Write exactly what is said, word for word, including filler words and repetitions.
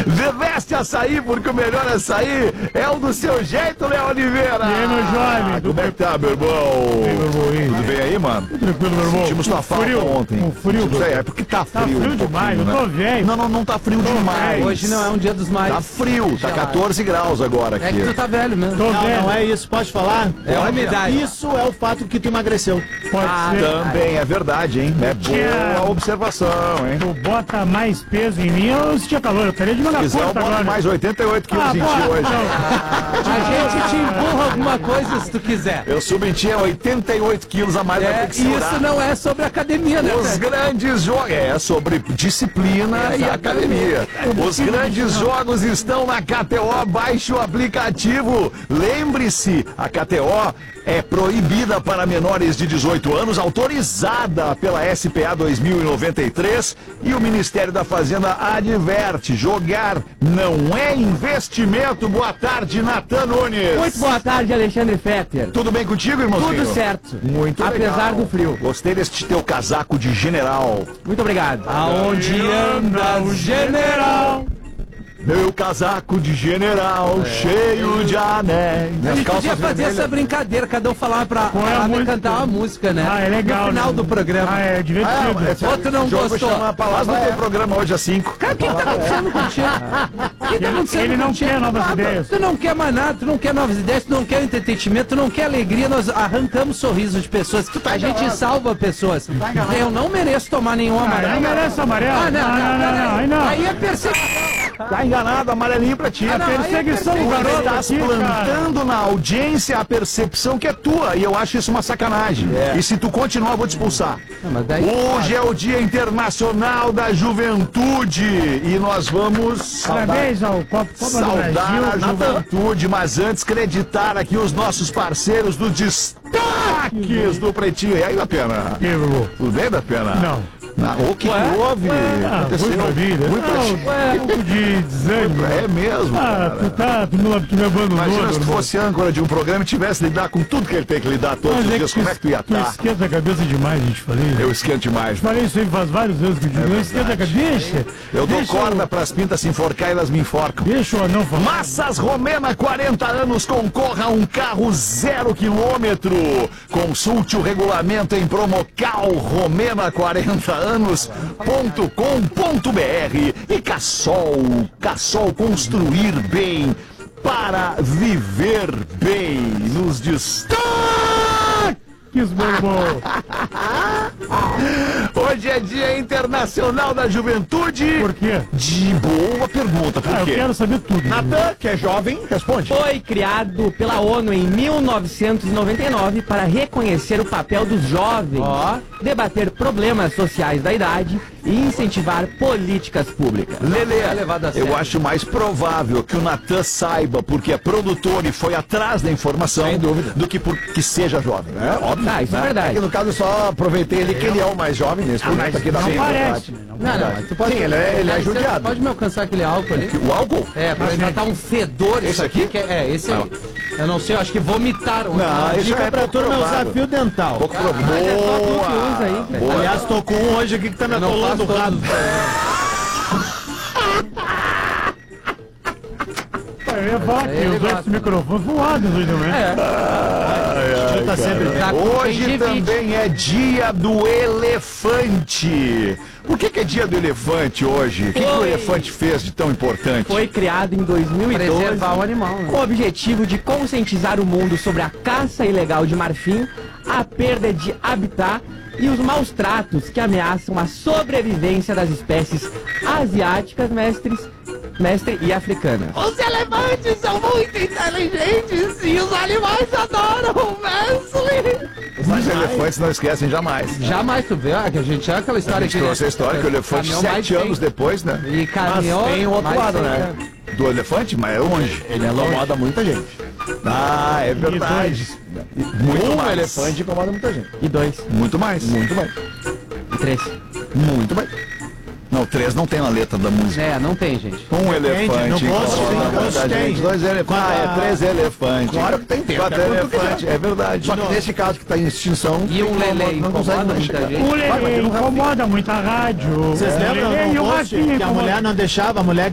The Best Açaí, porque o melhor açaí é o do seu jeito, Léo Oliveira. E aí, meu jovem? Como é que tá, meu irmão? E aí, meu irmão? Tudo bem aí, mano? Tudo tranquilo, meu irmão. Sentimos tua falta frio, ontem. com frio. Sentimos, é, é porque tá frio. Tá frio um demais, eu né? tô velho. Não, não, não tá frio Tô demais. velho. Hoje não é um dia dos mais. Tá frio, tá catorze graus agora aqui. É que tu tá velho mesmo. Tô Não, velho. não é isso, pode falar? É a umidade. Isso é o fato que tu emagreceu. Pode Ah, ser. Também é verdade, hein? É Tinha- boa observação, hein? Tu bota mais peso em mim, eu sentia calor. Eu estaria de manga Se quiser, eu curta boto agora. mais oitenta e oito quilos Ah, em bora, ti hoje. então. A gente te empurra alguma coisa se tu quiser. Eu submetia oitenta e oito quilos a mais da É, isso não é sobre academia, né? Os velho? grandes jogos. É sobre disciplina e academia. Os grandes jogos estão na K T O. Baixe o aplicativo. Lembre-se, a K T O é proibida para menores de dezoito anos, autorizada pela S P A dois mil e noventa e três, e o Ministério da Fazenda adverte: jogar não é investimento. Boa tarde, Natan Nunes. Muito boa tarde, Alexandre Fetter. Tudo bem contigo, irmãozinho? Tudo certo. Muito legal. Apesar do frio. Gostei deste teu casaco de general. Muito obrigado. Aonde anda o general? Meu casaco de general, cheio de anéis. A gente podia fazer essa brincadeira, cada um falar pra, Qual é a pra música? cantar uma música, né? Ah, é legal. No final né? do programa. Ah, é divertido. Outro não o jogo gostou. chama a palavra Mas do é. teu programa hoje às cinco. Cara, o que, que tá acontecendo contigo? O que tá acontecendo Ele não contigo? quer novas Nada. ideias. Tu não quer mais nada, tu não quer novas ideias, tu não quer entretenimento, tu não quer alegria, nós arrancamos sorrisos de pessoas. A gente salva pessoas. Eu não mereço tomar nenhum Ah, amarelo. não merece amarelo. Ah, não, não, não, não, peraí. não, aí não. Aí é perseguição. Tá enganado, amarelinho pra ti. Ah, não, aí é Perseguição do perseguição. garoto Estás aqui, cara. plantando na audiência a percepção que é tua, e eu acho isso uma sacanagem. E se tu continuar, eu vou te expulsar. Não, mas daí- Hoje é o Dia Internacional da Juventude e nós vamos Parabéns ao Copa, Copa do saudar Brasil. a juventude, mas antes creditar aqui os nossos parceiros dos destaques do Pretinho. E aí, da Pena? Que, Bruno? Tudo bem, da Pena? Não. Não. O que, que houve? Ah, Aconteceu? muita vida. Muita Não, um pouco de desânimo. É mesmo, Ah, cara. tu tá, tu me, tu me abandonou. Imagina se tu irmão. fosse âncora de um programa e tivesse que lidar com tudo que ele tem que lidar todos Mas os é dias. que Como é que tu ia tu estar? esquenta a cabeça demais, gente, falei. Eu esquento demais. Falei isso aí faz vários anos que eu digo. Não esquenta a cabeça. Deixa. Eu dou deixa corda pras pintas se enforcar e elas me enforcam. Deixa o anão falar. Massas Romena, quarenta anos, concorra a um carro zero quilômetro. Consulte o regulamento em promocal romena quarenta anos ponto com ponto br. E Cassol, Cassol, construir bem para viver bem. Nos destaques. Meu irmão. Hoje é Dia Internacional da Juventude. Por quê? De boa pergunta, por Ah, eu quê? quero saber tudo. Natan, que é jovem, responde. Foi criado pela ONU em mil novecentos e noventa e nove para reconhecer o papel dos jovens, Ó. debater problemas sociais da idade e incentivar políticas públicas. Lele, É levado a eu sério. acho mais provável que o Natan saiba porque é produtor e foi atrás da informação Sem dúvida. do que porque seja jovem. É óbvio. Ah, isso é né? verdade. que no caso eu só aproveitei ele que ele é o mais jovem nesse momento aqui da Não minha parece. verdade. Não Não, não, mas tu pode. Sim, ele é- ele é Dá licença, judiado. Pode me alcançar aquele álcool ali? O álcool? É, pra ele tá um fedor Esse isso aqui. aqui? Que é, é, esse aí. Eu não sei, eu acho que vomitaram. Não, esse Dica é pra pouco turma usar provável. fio dental. Pouco provável. mas é só tu que usa aí, Boa. velho. Boa. Aliás, tô com um hoje aqui que tá me Eu não atolando faço o rabo. Eu ia falar que Ele os gosta. outros microfones voados hoje também. É, Ai, ai, tá sempre- cara. tá com Hoje conjuntivite. também é dia do elefante. O que, que é dia do elefante hoje? O que, que o Foi. elefante fez de tão importante? Foi criado em dois mil e doze preservar o animal. Né? com o objetivo de conscientizar o mundo sobre a caça ilegal de marfim, a perda de habitat e os maus tratos que ameaçam a sobrevivência das espécies asiáticas, mestres, mestre e africanas. Os elefantes são muito inteligentes e os animais adoram, mestre! Os elefantes não esquecem jamais. Jamais tu vê, ah, que a gente é aquela A história gente trouxe a história que o elefante, caminhou mais sete cem. anos depois, né? E caminhou. tem o outro mais lado, cem né? anos. Do elefante, mas é longe. Ele incomoda muita gente. Ah, é verdade. Muito Um mais. elefante incomoda muita gente. E dois, Muito mais. Muito bem. e três. Muito bem. Não, três não tem na letra da música. É, não tem, gente. Um elefante. no gosto incomoda tem, no muita gosto tem. gente. Dois elefantes. Ah, é três elefantes. Claro que tem, tem. Quatro Até quando tu elefantes. É verdade. Só que nesse caso que tá em extinção... E um lelê não consegue incomoda mais muita chegar. gente. O Vai, mas Lelê tem um incomoda muito a rádio. Vocês O lembram Lelê e no o post Rafinha que a incomodam. mulher não deixava, a mulher